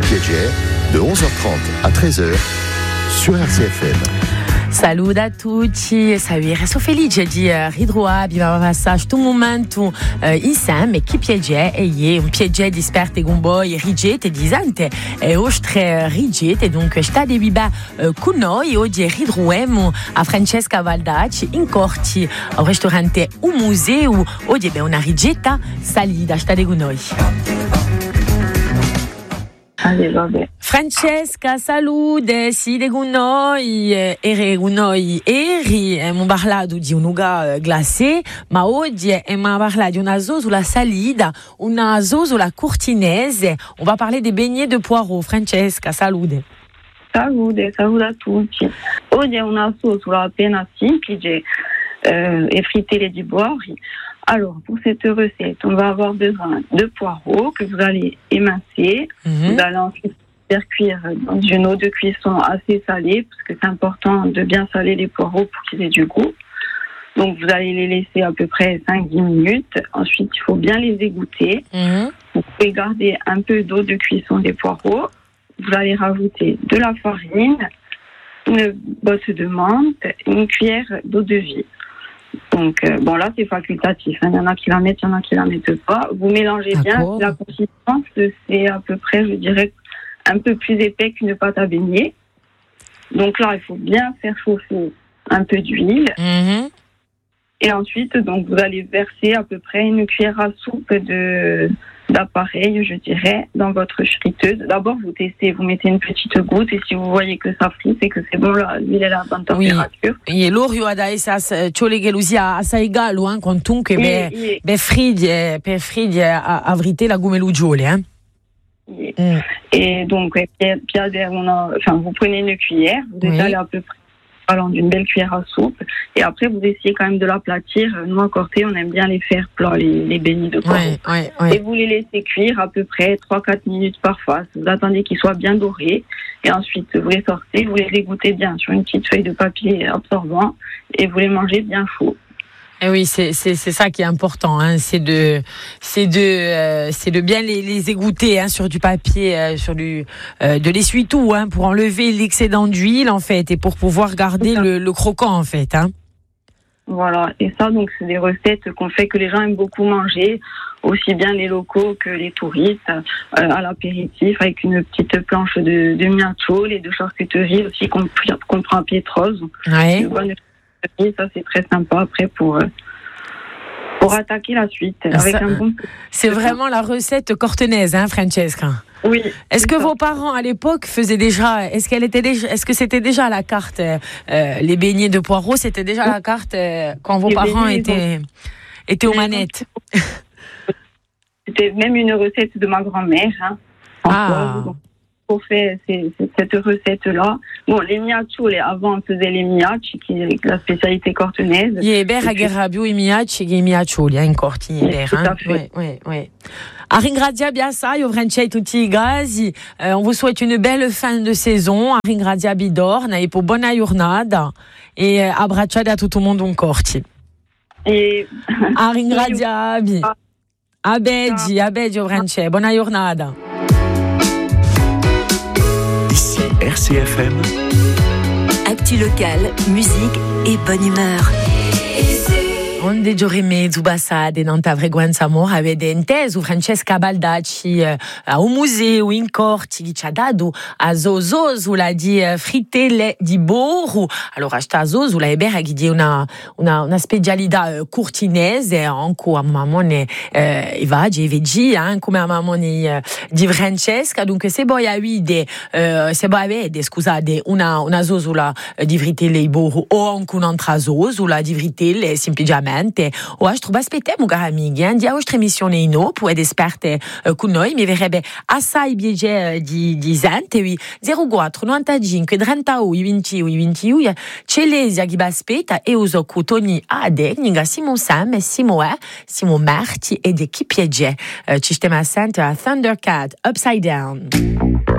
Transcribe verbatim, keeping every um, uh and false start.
Piaget, de onze heures trente à treize heures sur R C F M. Saluto a tutti, salve, sono felice di uh, ritrovarvi per passare questo momento uh, insieme. Chi piace e io, un piacere di sperte con voi, rigete, disante e ostre rigete, dunque state viva uh, con noi. Oggi ritroviamo a Francesca Baldacci in corti al ristorante Un Museo. Oggi è una rigetta salida, state con noi. Allez, vabbè. Francesca, salute, siete con noi, eri con noi ieri, abbiamo parlato di un'uga glacée, ma oggi abbiamo parlato di una zosola salida, una zosola cortinese. On va parler des beignets de poireaux. Francesca, salute. Salute, salute a tutti. Oggi è una zosola appena semplice euh, e frittelle di Boari. Alors, pour cette recette, on va avoir besoin de poireaux que vous allez émincer. Mm-hmm. Vous allez ensuite faire cuire dans une eau de cuisson assez salée, parce que c'est important de bien saler les poireaux pour qu'ils aient du goût. Donc, vous allez les laisser à peu près cinq à dix minutes. Ensuite, il faut bien les égoutter. Mm-hmm. Vous pouvez garder un peu d'eau de cuisson des poireaux. Vous allez rajouter de la farine, une botte de menthe, une cuillère d'eau de vie. Donc, euh, bon, là, c'est facultatif. Hein. Il y en a qui la mettent, il y en a qui la mettent pas. Vous mélangez D'accord. bien. La consistance, c'est à peu près, je dirais, un peu plus épais qu'une pâte à beignet. Donc là, il faut bien faire chauffer un peu d'huile. Mm-hmm. Et ensuite, donc, vous allez verser à peu près une cuillère à soupe de, d'appareil, je dirais, dans votre friteuse. D'abord, vous testez, vous mettez une petite goutte et si vous voyez que ça frit, c'est que c'est bon, là, l'huile est à la bonne température. Oui, e loro adesso ciò che lo sia assai gallo, eh, comunque per per frigge, per frigge avrite la come l'ugiole, hein. Oui. Mm. Et donc, puis, on a, enfin, vous prenez une cuillère, vous étalez oui. à peu près allant d'une belle cuillère à soupe, et après vous essayez quand même de l'aplatir. Nous à Corté, on aime bien les faire plats, les, les beignets de poireaux. Ouais, ouais, ouais. Et vous les laissez cuire à peu près trois à quatre minutes par face. Vous attendez qu'ils soient bien dorés, et ensuite vous les sortez, vous les égouttez bien sur une petite feuille de papier absorbant, et vous les mangez bien chaud. Et oui, c'est c'est c'est ça qui est important, hein. C'est de c'est de euh, c'est de bien les les égoutter, hein, sur du papier, euh, sur du euh, de l'essuie-tout, hein, pour enlever l'excédent d'huile en fait et pour pouvoir garder le, le croquant en fait, hein. Voilà, et ça donc c'est des recettes qu'on fait que les gens aiment beaucoup manger, aussi bien les locaux que les touristes, euh, à l'apéritif avec une petite planche de de miaciole et de charcuterie aussi qu'on qu'on prend à Pietrose. Ouais. Et ça, c'est très sympa après pour, pour attaquer la suite. Avec ça, un bon... C'est vraiment la recette cortenaise, hein, Francesca? Oui. Est-ce que ça. Vos parents à l'époque faisaient déjà, est-ce qu'elle était déjà, est-ce que c'était déjà à la carte, euh, les beignets de poireaux, c'était déjà à la carte euh, quand vos les parents étaient, étaient aux manettes? C'était même une recette de ma grand-mère, hein. Ah. Pour faire c'est, c'est cette recette-là. Bon, les miaciole, avant, on faisait les miaci, qui est la spécialité cortenaise. Ieber a Gerabio i miaci e i miacioli, in corti Ieber. Oui, oui, oui. A ringraziare Biasai, Francesca, tutti i gasi. Euh, on vous souhaite une belle fin de saison. A ringraziare Bidorna e pour buona giornata. E uh, abbracciate a tutto il mondo in corti. E... A ringraziare. A beggi, a beggi, Francesca. Buona giornata. Ici R C F M. Actu local, musique et bonne humeur. Onde giorni zubasade non t'avreguanza mo avete inteso Francesca Baldacci eh, a un museo in corti che ci ha dato a zozosula di eh, frittelle di Boru. Allora sta zozula è vera che di una una una specialità eh, cortinese anche a mamone eh, i vaggi i veggi anche come a mamone eh, di Francesca. Dunque se voi avete eh, se voi avete scusate una una zozula eh, di frittelle di Boru o anche un'altra zozula di frittelle semplicemente o acho troba aspettiamo cari amici eh, di vostra emissione ino può ed esperte eh, con noi mi verrebbe assai piacere di di gente oui zero quattro novantacinque trentadue ventidue ventidue Celesia che vi aspetta e uso cutoni a Degninga Simon Sam e Simo eh Simo Marti e di chi piace eh, ci stiamo assente a Thundercat Upside Down.